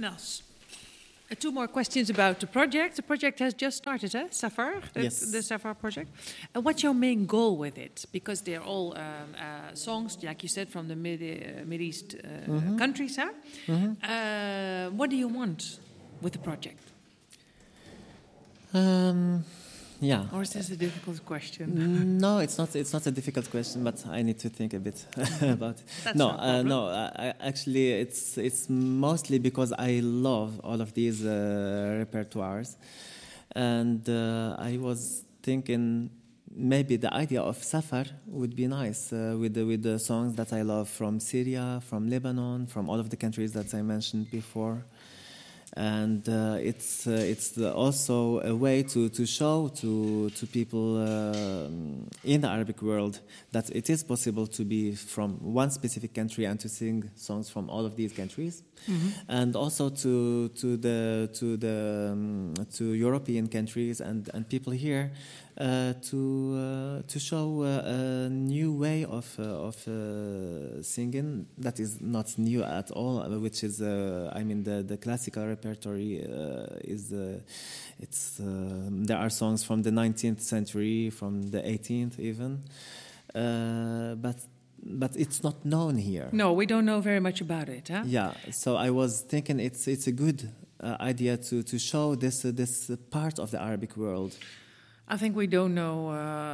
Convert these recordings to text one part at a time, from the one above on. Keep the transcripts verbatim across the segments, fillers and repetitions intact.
Anas, uh, two more questions about the project. The project has just started, eh? Safar, the, Yes. the Safar project. Uh, what's your main goal with it? Because they're all um, uh, songs, like you said, from the Mid uh, Mid East uh, Mhm. countries. Huh? Mhm. Uh, what do you want with the project? Um, yeah. Or is this a difficult question? No, it's not. It's not a difficult question, but I need to think a bit about it. That's no, no uh, problem. no. I, I, actually, it's it's mostly because I love all of these uh, repertoires, and uh, I was thinking maybe the idea of Safar would be nice uh, with the, with the songs that I love from Syria, from Lebanon, from all of the countries that I mentioned before. And uh, it's uh, it's the also a way to, to show to to people uh, in the Arabic world that it is possible to be from one specific country and to sing songs from all of these countries, Mm-hmm. and also to to the to the um, to European countries and, and people here uh, to uh, to show uh, a new way of uh, of uh, singing that is not new at all, uh, which is uh, I mean the the classical repertory uh, is uh, it's uh, there are songs from the nineteenth century, from the eighteenth even, uh, but but it's not known here. No, we don't know very much about it, huh? Yeah, so I was thinking it's it's a good uh, idea to to show this uh, this uh, part of the Arabic world. I think we don't know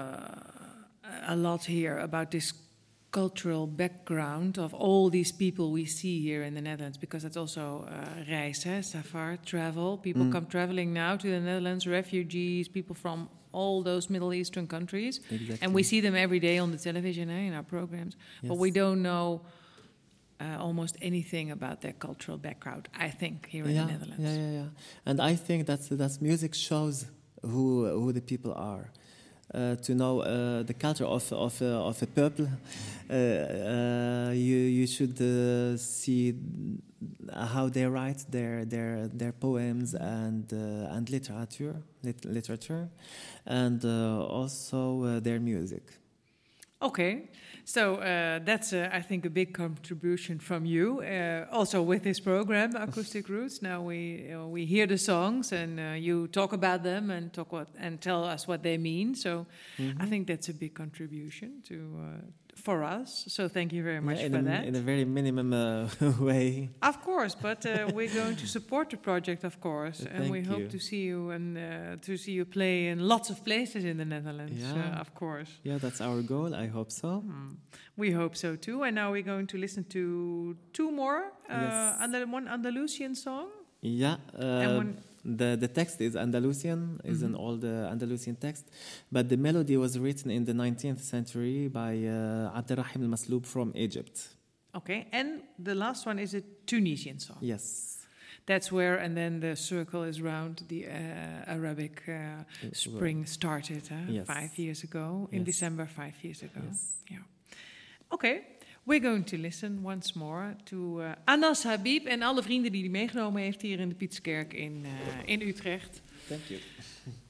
uh, a lot here about this cultural background of all these people we see here in the Netherlands, because it's also uh, reis, eh? Safar, travel. People Mm. come traveling now to the Netherlands, refugees, people from all those Middle Eastern countries. Exactly. And we see them every day on the television, eh, in our programs. But Yes. we don't know uh, almost anything about their cultural background, I think, here in yeah, the Netherlands. yeah, yeah, yeah. And I think that that music shows who who the people are. Uh, to know uh, the culture of of uh, of a people, uh, uh, you you should uh, see how they write their their their poems and uh, and literature, lit- literature, and uh, also uh, their music. Okay, so uh, that's, uh, I think, a big contribution from you. Uh, also with this program, Acoustic Roots. Now we uh, we hear the songs and uh, you talk about them and talk what and tell us what they mean. So Mm-hmm. I think that's a big contribution to uh, for us. So thank you very much Yeah, in, for a, that. in a very minimum uh, way. Of course, but uh, we're going to support the project, of course, Uh, and we thank hope you. to see you and uh, to see you play in lots of places in the Netherlands. Yeah. Uh, of course. Yeah, that's our goal. I hope so. Hmm. We hope so too. And now we're going to listen to two more. Uh, Yes. Andal- one Andalusian song. Yeah, uh, And when- the the text is Andalusian, is an Mhm. old uh, Andalusian text, but the melody was written in the nineteenth century by uh, Abderrahim al-Masloob from Egypt. Okay. And the last one is a Tunisian song. Yes. That's where, and then the circle is round. The uh, Arabic uh, spring started uh, Yes. five years ago, in Yes. December five years ago. Yes. Yeah. Okay. We're going to listen once more to uh, Anas Habib en alle vrienden die hij meegenomen heeft hier in de Pieterskerk in, uh, in Utrecht. Thank you.